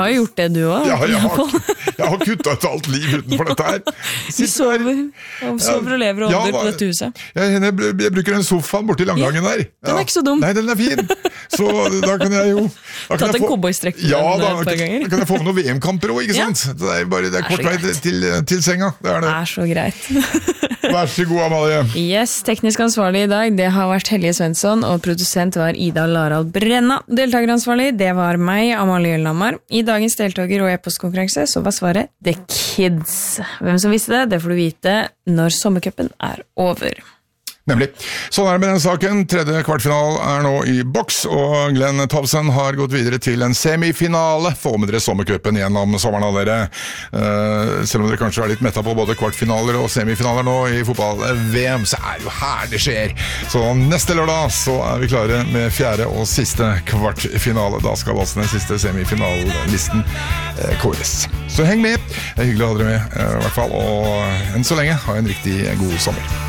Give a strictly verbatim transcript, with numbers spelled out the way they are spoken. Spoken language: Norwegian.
Har jo gjort det du også. Ja, jeg har, jeg har kuttet ut alt liv utenfor dette her. Du sover, og sover og lever og Ja, ånder da- på dette huset. Jeg, jeg, jeg bruker en sofa borti langgangen der. den er ikke så dum. Nei, den er fin. Så da kan jeg jo... Da kan Tatt jeg en få- cowboystrekk på Ja, den da, et par ganger. da kan jeg få med noen V M-kamper også, ikke Ja. sant? Det er bare det er Det er kort så vei greit. til, til senga. Det er Det det. er så greit. Vær så god, Amalie. Yes, teknisk ansvarlig i dag, det har vært Helge Svensson, og produsent var Ida Larald Brenna. Deltakeransvarlig, det var meg, Amalie Ølnamar. I dagens deltaker- og e-postkonferanse så var svaret The Kids. Hvem som visste det, det får du vite når sommercupen er over. Nemlig. Sånn er det med den saken. Tredje kvartfinal er nå i boks, og Glenn Tavsen har gått videre til en semifinale. Få med dere sommercupen gjennom sommeren av dere. Uh, selv om dere kanskje er litt mettet på både kvartfinaler og semifinaler nå i fotball-V M, så er det jo her det skjer. Så neste lørdag så er vi klare med fjerde og siste kvartfinale. Da skal altså den siste semifinalelisten uh, kåres. Så heng med. Det er hyggelig å ha dere med, uh, i hvert fall. Og enn så lenge, ha en riktig god sommer.